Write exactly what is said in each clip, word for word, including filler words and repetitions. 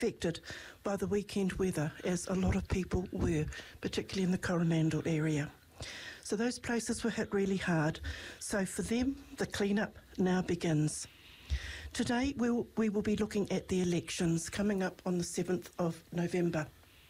affected by the weekend weather, as a lot of people were, particularly in the Coromandel area. So those places were hit really hard. So for them, the clean-up now begins. Today, we'll, we will be looking at the elections coming up on the seventh of November.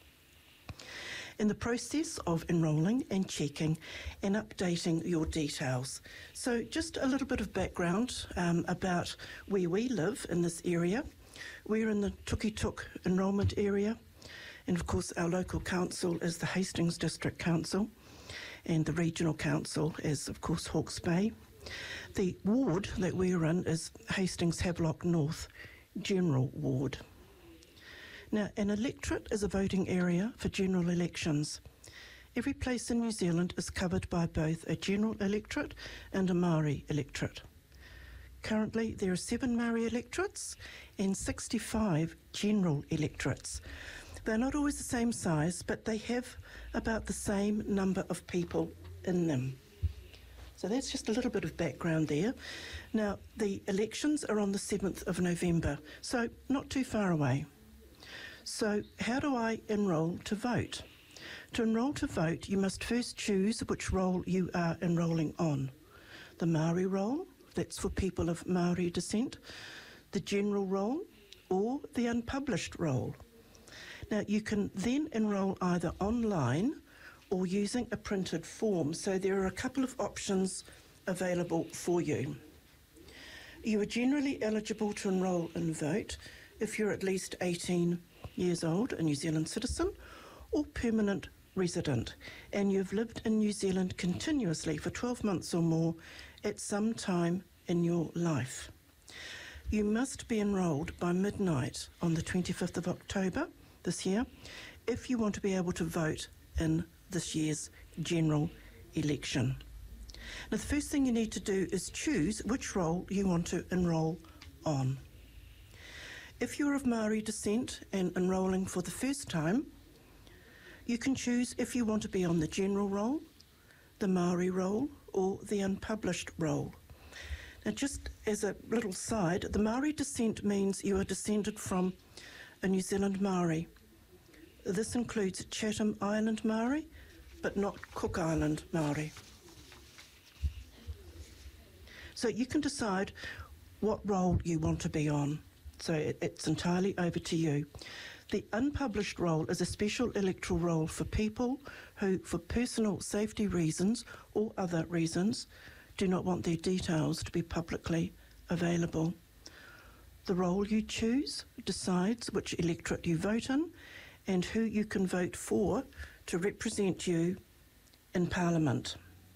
In the process of enrolling and checking and updating your details. So just a little bit of background um, about where we live in this area. We're in the Tukitook enrolment area, and of course our local council is the Hastings District Council, and the regional council is of course Hawke's Bay. The ward that we're in is Hastings Havelock North General Ward. Now, an electorate is a voting area for general elections. Every place in New Zealand is covered by both a general electorate and a Māori electorate. Currently, there are seven Māori electorates and sixty-five general electorates. They're not always the same size, but they have about the same number of people in them. So that's just a little bit of background there. Now, the elections are on the seventh of November, so not too far away. So how do I enrol to vote? To enrol to vote, you must first choose which role you are enrolling on. The Māori role, that's for people of Māori descent, the general role, or the unpublished role. Now, you can then enrol either online or using a printed form. So there are a couple of options available for you. You are generally eligible to enrol and vote if you're at least eighteen years old, a New Zealand citizen, or permanent resident, and you've lived in New Zealand continuously for twelve months or more at some time in your life. You must be enrolled by midnight on the twenty-fifth of October this year if you want to be able to vote in this year's general election. Now, the first thing you need to do is choose which role you want to enrol on. If you're of Māori descent and enrolling for the first time, you can choose if you want to be on the general role, the Māori role, or the unpublished role. Now, just as a little side, the Māori descent means you are descended from a New Zealand Māori. This includes Chatham Island Māori, but not Cook Island Māori. So you can decide what role you want to be on. So it, it's entirely over to you. The unpublished role is a special electoral role for people who, for personal safety reasons or other reasons, do not want their details to be publicly available. The role you choose decides which electorate you vote in and who you can vote for to represent you in Parliament.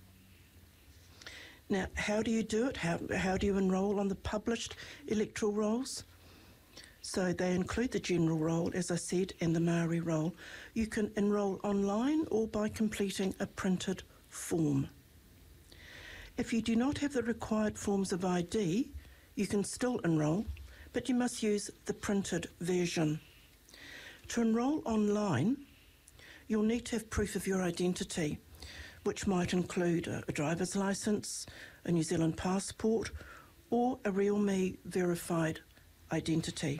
Now, how do you do it? How, how do you enrol on the published electoral rolls? So they include the general role, as I said, and the Māori role. You can enrol online or by completing a printed form. If you do not have the required forms of I D, you can still enrol, but you must use the printed version. To enrol online, you'll need to have proof of your identity, which might include a, a driver's licence, a New Zealand passport, or a RealMe verified identity.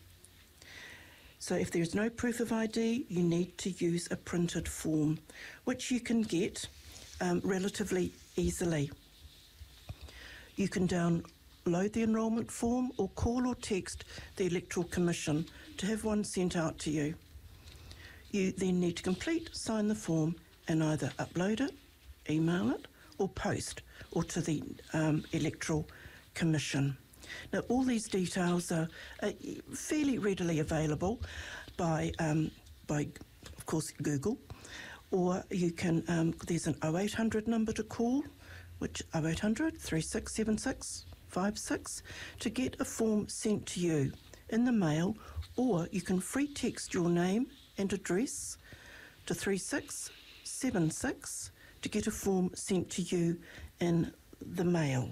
So if there's no proof of I D, you need to use a printed form, which you can get um, relatively easily. You can download the enrolment form or call or text the Electoral Commission to have one sent out to you. You then need to complete, sign the form and either upload it, email it or post or to the um, Electoral Commission. Now, all these details are uh, fairly readily available by, um, by, of course, Google, or you can, um, there's an oh eight hundred number to call, which oh eight hundred, three six seven six, five six, to get a form sent to you in the mail, or you can free text your name and address to three six seven six to get a form sent to you in the mail.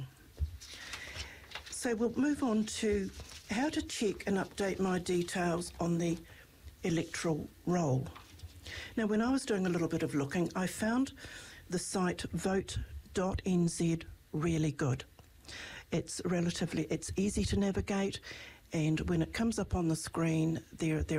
So we'll move on to how to check and update my details on the electoral roll. Now, when I was doing a little bit of looking, I found the site vote dot n z really good. It's relatively, it's easy to navigate, And when it comes up on the screen, there, there